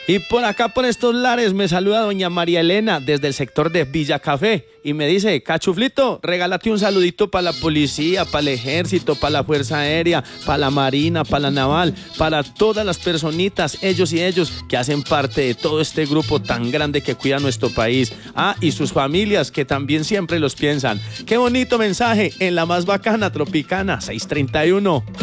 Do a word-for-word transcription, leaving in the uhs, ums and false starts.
Y por acá, por estos lares, me saluda doña María Elena desde el sector de Villa Café y me dice: Cachuflito, regálate un saludito para la policía, para el ejército, para la Fuerza Aérea, para la Marina, para la Naval, para todas las personitas, ellos y ellos que hacen parte de todo este grupo tan grande que cuida nuestro país. Ah, y sus familias que también siempre los piensan. Qué bonito mensaje en la más bacana Tropicana seiscientos treinta y uno.